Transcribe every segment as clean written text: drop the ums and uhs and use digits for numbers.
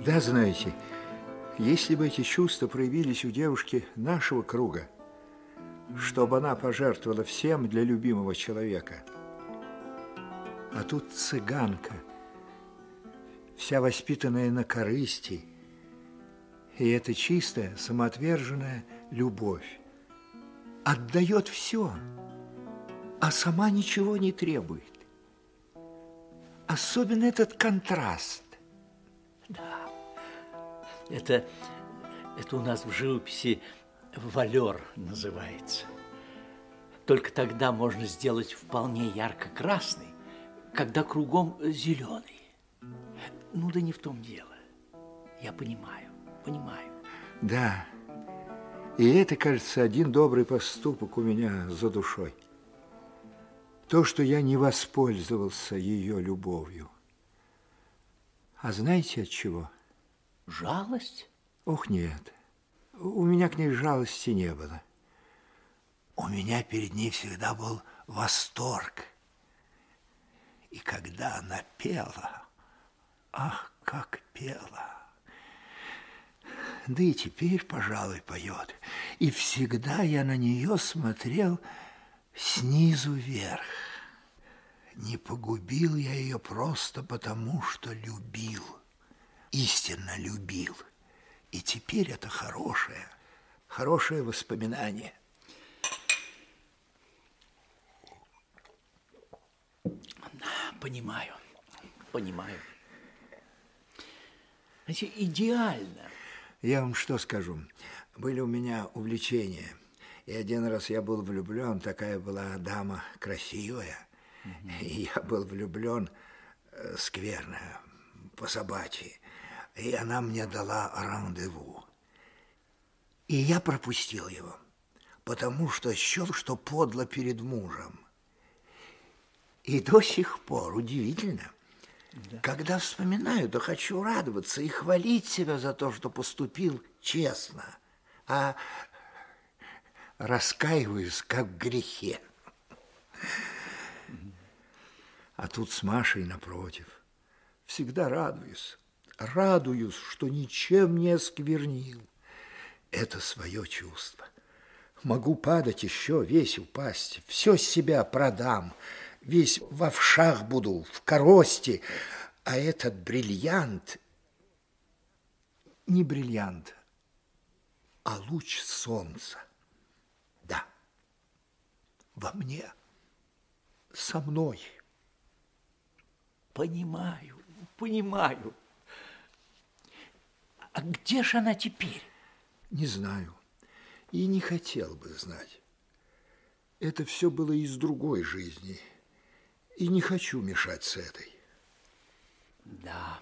Да, знаете, если бы эти чувства проявились у девушки нашего круга, чтобы она пожертвовала всем для любимого человека. А тут цыганка, вся воспитанная на корысти, и это чистая, самоотверженная любовь. Отдает все, а сама ничего не требует. Особенно этот контраст. Да, это у нас в живописи валер называется. Только тогда можно сделать вполне ярко-красный, когда кругом зеленый. Ну да не в том дело. Я понимаю. Да, и это, кажется, один добрый поступок у меня за душой. То, что я не воспользовался ее любовью. А знаете от чего? Жалость? Ох, нет. У меня к ней жалости не было. У меня перед ней всегда был восторг. И когда она пела, ах, как пела. Да и теперь, пожалуй, поет. И всегда я на нее смотрел снизу вверх. Не погубил я ее просто потому, что любил, истинно любил. И теперь это хорошее воспоминание. Понимаю. Значит, идеально. Я вам что скажу. Были у меня увлечения. И один раз я был влюблен, такая была дама красивая. И я был влюблен скверно, по-собачьи. И она мне дала рандеву. И я пропустил его, потому что счел, что подло перед мужем. И до сих пор удивительно, да. Когда вспоминаю, то хочу радоваться и хвалить себя за то, что поступил честно, а раскаиваюсь, как в грехе. А тут с Машей напротив. Всегда радуюсь, что ничем не осквернил. Это свое чувство. Могу падать еще, весь упасть, все себя продам, весь в овшах буду, в коросте, а этот бриллиант, не бриллиант, а луч солнца, да, во мне, со мной. Понимаю. А где же она теперь? Не знаю и не хотел бы знать. Это все было из другой жизни, и не хочу мешать с этой. Да.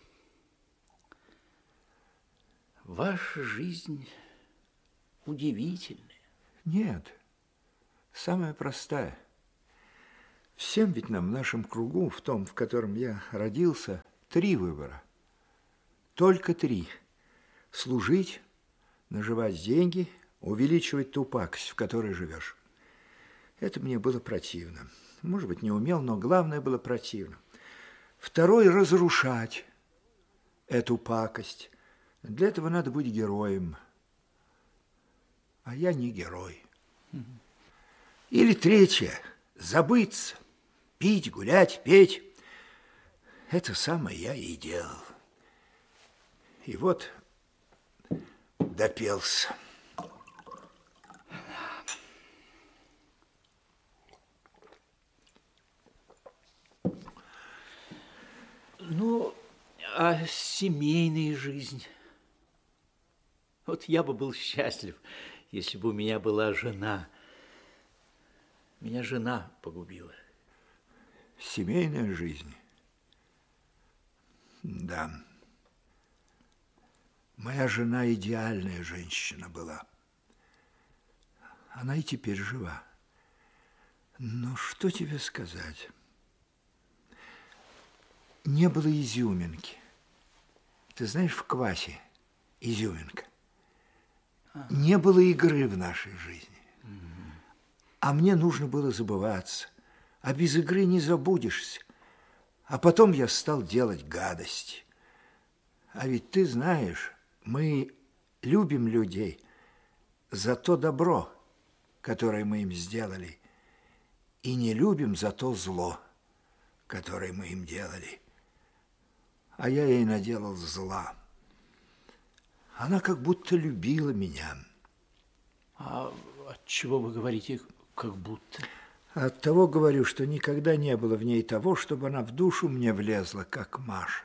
Ваша жизнь удивительная. Нет, самая простая. Всем ведь нам в нашем кругу, в том, в котором я родился, 3 выбора. Только 3. Служить, наживать деньги, увеличивать ту пакость, в которой живешь. Это мне было противно. Может быть, не умел, но главное было противно. 2 – разрушать эту пакость. Для этого надо быть героем. А я не герой. Или 3 – забыться, пить, гулять, петь. Это самое я и делал. И вот допелся. Ну, а семейная жизнь? Вот я бы был счастлив, если бы у меня была жена. Меня жена погубила. Семейная жизнь? Да. Моя жена идеальная женщина была. Она и теперь жива. Но что тебе сказать? Не было изюминки. Ты знаешь, в квасе изюминка. Не было игры в нашей жизни. А мне нужно было забываться. А без игры не забудешься. А потом я стал делать гадости. А ведь ты знаешь, мы любим людей за то добро, которое мы им сделали, и не любим за то зло, которое мы им делали. А я ей наделал зла. Она как будто любила меня. А от чего вы говорите, как будто? От того говорю, что никогда не было в ней того, чтобы она в душу мне влезла, как Маша.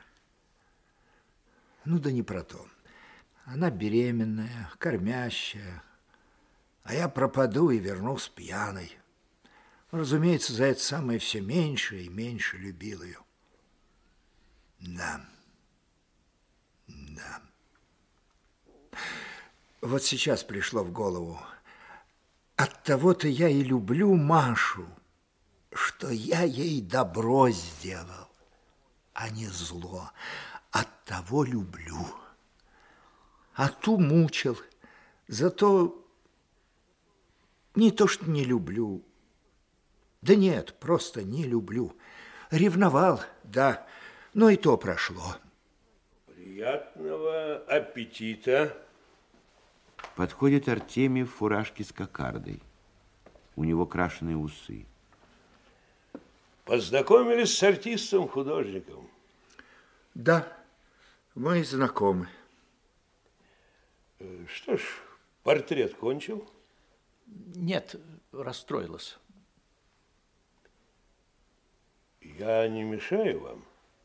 Ну да не про то. Она беременная, кормящая, а я пропаду и вернусь пьяной. Разумеется, за это самое все меньше и меньше любил ее. Да. Да. Вот сейчас пришло в голову. Оттого-то я и люблю Машу, что я ей добро сделал, а не зло. Оттого люблю. А ту мучил. Зато не то, что не люблю. Да нет, просто не люблю. Ревновал, да, но и то прошло. Приятного аппетита. Подходит Артемий в фуражке с кокардой. У него крашеные усы. Познакомились с артистом-художником? Да, мы знакомы. Что ж, портрет кончил? Нет, расстроилась. Я не мешаю вам?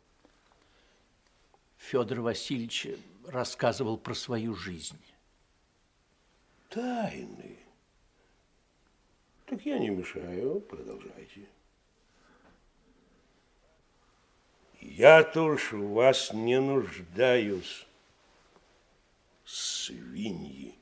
Федор Васильевич рассказывал про свою жизнь. Тайны. Так я не мешаю, продолжайте. Я-то уж в вас не нуждаюсь, свиньи.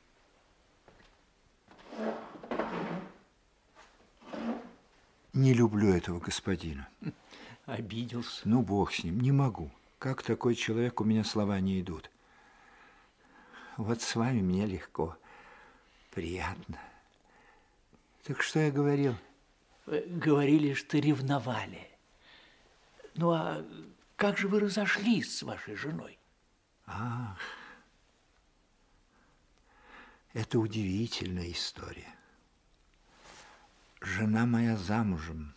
Не люблю этого господина. Обиделся. Ну, бог с ним, не могу. Как такой человек, у меня слова не идут. Вот с вами мне легко, приятно. Так что я говорил? Вы говорили, что ревновали. Ну, а как же вы разошлись с вашей женой? Ах, это удивительная история. Жена моя замужем.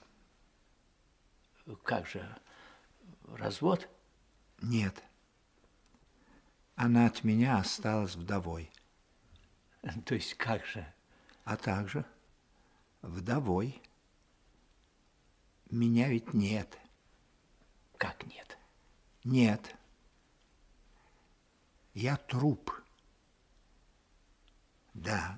Как же, развод? Нет. Она от меня осталась вдовой. То есть как же? А также вдовой. Меня ведь нет. Как нет? Нет. Я труп. Да.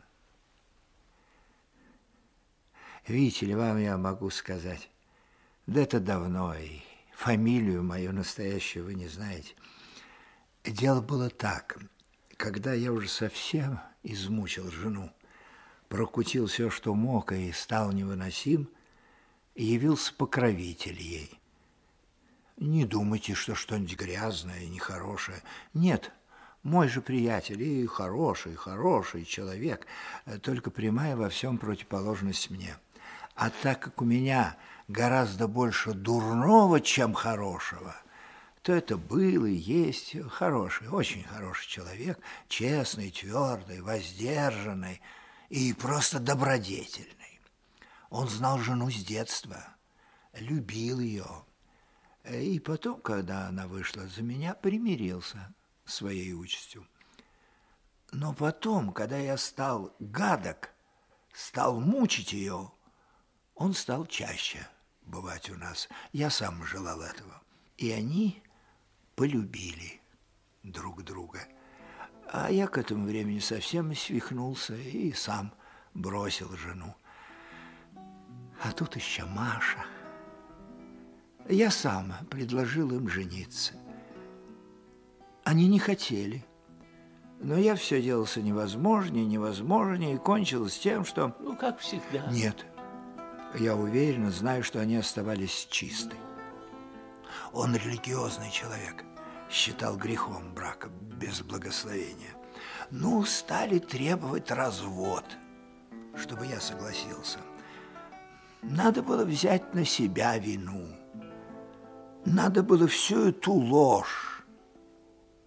Видите ли, вам я могу сказать, да это давно, и фамилию мою настоящую вы не знаете. Дело было так, когда я уже совсем измучил жену, прокутил все, что мог, и стал невыносим, явился покровитель ей. Не думайте, что что-нибудь грязное и нехорошее. Нет, мой же приятель и хороший человек, только прямая во всем противоположность мне. А так как у меня гораздо больше дурного, чем хорошего, то это был и есть хороший, очень хороший человек, честный, твердый, воздержанный и просто добродетельный. Он знал жену с детства, любил ее. И потом, когда она вышла за меня, примирился с своей участью. Но потом, когда я стал гадок, стал мучить ее, он стал чаще бывать у нас. Я сам желал этого. И они полюбили друг друга. А я к этому времени совсем свихнулся и сам бросил жену. А тут еще Маша. Я сам предложил им жениться. Они не хотели. Но я все делался невозможнее, и кончилось тем, что... Ну, как всегда. Нет. Я уверенно знаю, что они оставались чисты. Он религиозный человек, считал грехом брака без благословения. Ну, стали требовать развод, чтобы я согласился. Надо было взять на себя вину. Надо было всю эту ложь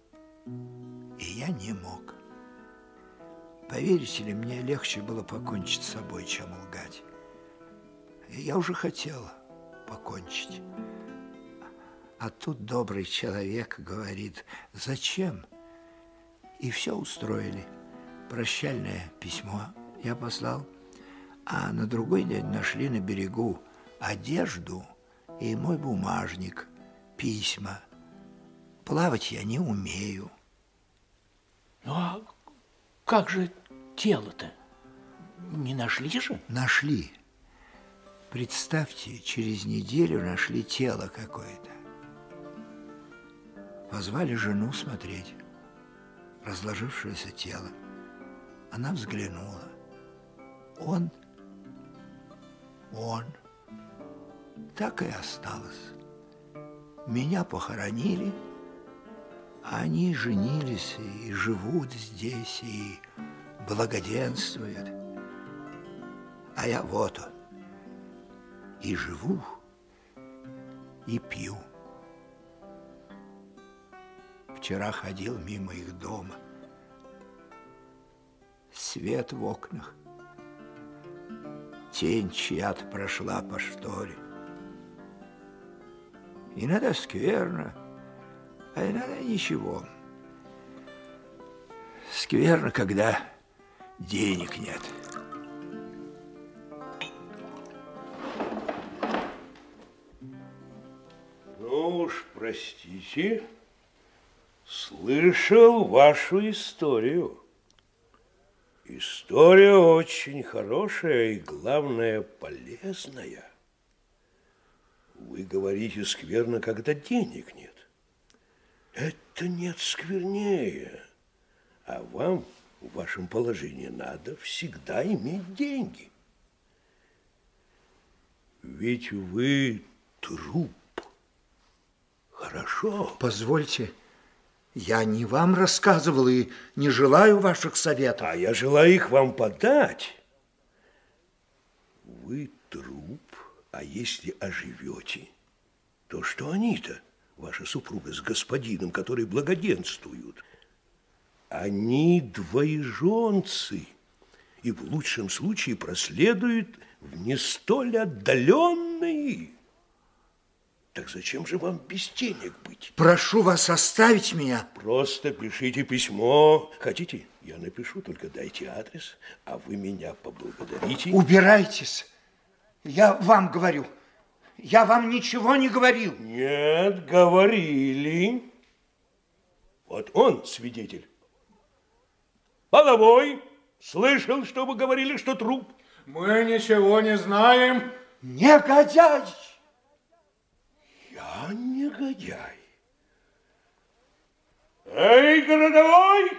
И я не мог. Поверите ли, мне легче было покончить с собой, чем лгать. И я уже хотела покончить. А тут добрый человек говорит: зачем? И все устроили. Прощальное письмо я послал, а на другой день нашли на берегу одежду и мой бумажник, письма. Плавать я не умею. Ну, а как же тело-то? Не нашли же? Нашли. Представьте, через неделю нашли тело какое-то. Позвали жену смотреть. Разложившееся тело. Она взглянула. Он так и осталось. Меня похоронили, а они женились и живут здесь, и благоденствуют. А я вот он. И живу, и пью. Вчера ходил мимо их дома. Свет в окнах. Тень чья-то прошла по шторе. Иногда скверно, а иногда ничего. Скверно, когда денег нет. Ну уж, простите, слышал вашу историю. История очень хорошая и, главное, полезная. Вы говорите скверно, когда денег нет. Это нет сквернее. А вам в вашем положении надо всегда иметь деньги. Ведь вы труп. Хорошо. Позвольте, я не вам рассказывал и не желаю ваших советов. А я желаю их вам подать. Вы труп, а если оживете, то что они-то, ваша супруга с господином, которые благоденствуют? Они двоеженцы и в лучшем случае проследуют в не столь отдаленные. Так зачем же вам без денег быть? Прошу вас оставить меня. Просто пишите письмо. Хотите, я напишу, только дайте адрес, а вы меня поблагодарите. Убирайтесь. Я вам говорю. Я вам ничего не говорил. Нет, говорили. Вот он свидетель. Половой, слышал, что вы говорили, что труп? Мы ничего не знаем. Негодяй! Я негодяй. Эй, городовой!